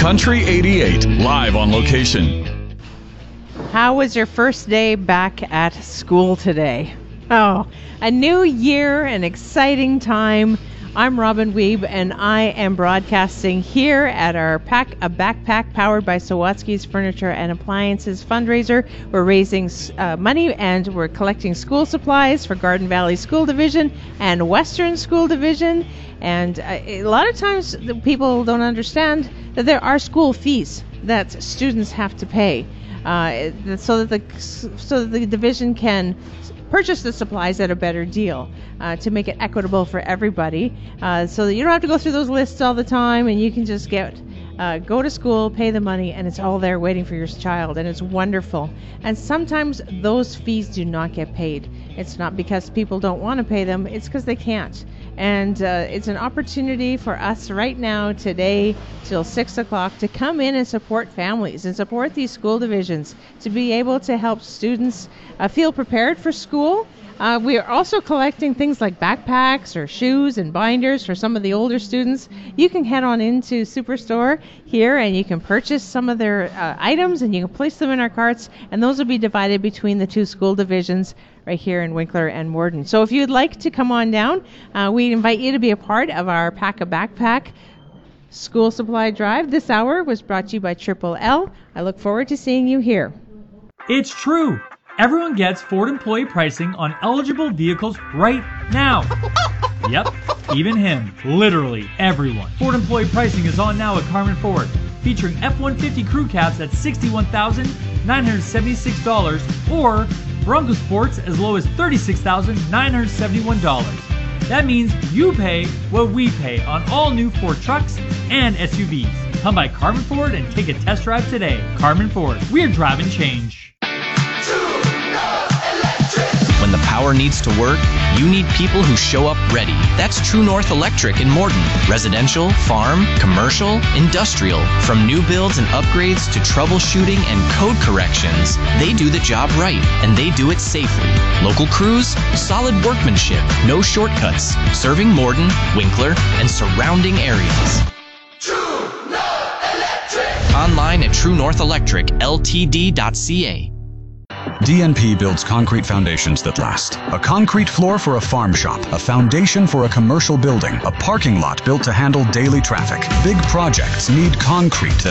Country 88, live on location. How was your first day back at school today? Oh, a new year, an exciting time. I'm Robin Weeb, and I am broadcasting here at our A Backpack powered by Sawatsky's Furniture and Appliances fundraiser. We're raising money, and we're collecting school supplies for Garden Valley School Division and Western School Division. And a lot of times people don't understand that there are school fees that students have to pay so that the division can purchase the supplies at a better deal to make it equitable for everybody, so that you don't have to go through those lists all the time, and you can just go to school, pay the money, and it's all there waiting for your child, and it's wonderful. And sometimes those fees do not get paid. It's not because people don't want to pay them, it's because they can't. And it's an opportunity for us right now, today, till 6 o'clock, to come in and support families and support these school divisions, to be able to help students feel prepared for school. We are also collecting things like backpacks or shoes and binders for some of the older students. You can head on into Superstore here, and you can purchase some of their items, and you can place them in our carts, and those will be divided between the two school divisions right here in Winkler and Morden. So if you'd like to come on down, we invite you to be a part of our Pack a Backpack school supply drive. This hour was brought to you by Triple L. I look forward to seeing you here. It's true. Everyone gets Ford employee pricing on eligible vehicles right now. Yep, even him. Literally everyone. Ford employee pricing is on now at Carmen Ford, featuring F-150 crew cabs at $61,976 or Bronco Sports as low as $36,971. That means you pay what we pay on all new Ford trucks and SUVs. Come by Carmen Ford and take a test drive today. Carmen Ford, we're driving change. When the power needs to work, you need people who show up ready. That's True North Electric in Morden. Residential, farm, commercial, industrial. From new builds and upgrades to troubleshooting and code corrections, they do the job right, and they do it safely. Local crews, solid workmanship, no shortcuts. Serving Morden, Winkler, and surrounding areas. True North Electric! Online at truenorthelectricltd.ca. DNP builds concrete foundations that last. A concrete floor for a farm shop, a foundation for a commercial building, a parking lot built to handle daily traffic. Big projects need concrete that